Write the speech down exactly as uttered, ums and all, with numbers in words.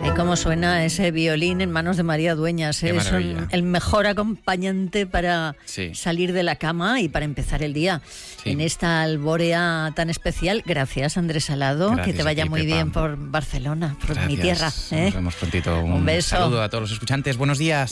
Ay, cómo suena ese violín en manos de María Dueñas. ¿eh? Es un, el mejor acompañante para sí. salir de la cama y para empezar el día sí. en esta albórea tan especial. Gracias, Andrés Salado. Gracias, que te vaya ti, muy Pepa. bien por Barcelona, por Gracias. mi tierra. ¿eh? Nos vemos prontito. Un, un beso. saludo a todos los escuchantes. Buenos días.